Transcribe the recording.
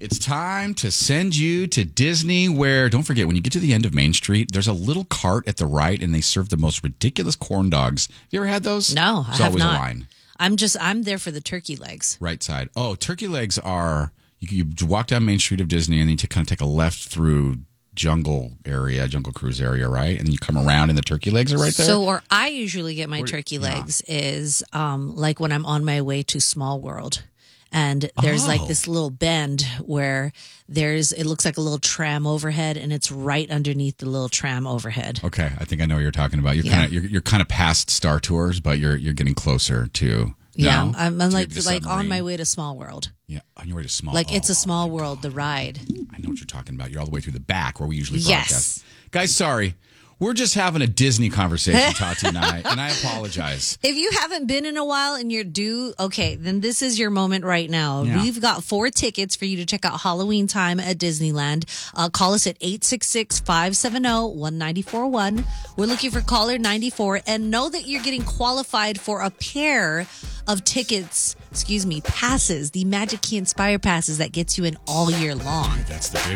It's time to send you to Disney, where, don't forget, when you get to the end of Main Street, there's a little cart at the right, and they serve the most ridiculous corn dogs. Have you ever had those? No, I There's have always not. a line. I'm there for the turkey legs. Right side. Oh, turkey legs are, you walk down Main Street of Disney, and then you kind of take a left through Jungle Cruise area, right? And then you come around, and the turkey legs are right there. So, or I usually get my turkey legs is like when I'm on my way to Small World. And there's like this little bend where it looks like a little tram overhead, and it's right underneath the little tram overhead. Okay, I think I know what you're talking about. You're kind of past Star Tours, but you're getting closer to. Yeah, no? I'm like submarine. on my way to Small World. Yeah, on your way to Small. Like it's a Small World, the ride. I know what you're talking about. You're all the way through the back where we usually Yes. broadcast. Guys, sorry. We're just having a Disney conversation, Tati and I apologize. If you haven't been in a while and you're due, okay, then this is your moment right now. Yeah. We've got 4 tickets for you to check out Halloween Time at Disneyland. Call us at 866-570-1941. We're looking for caller 94, and know that you're getting qualified for a pair of passes, the Magic Key Inspire passes that gets you in all year long. That's the big